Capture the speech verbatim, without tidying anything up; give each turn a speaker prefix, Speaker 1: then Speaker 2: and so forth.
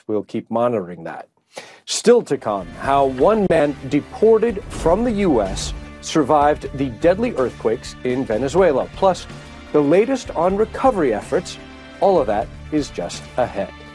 Speaker 1: We'll keep monitoring that. Still to come, how one man deported from the U S survived the deadly earthquakes in Venezuela. Plus, the latest on recovery efforts. All of that is just ahead.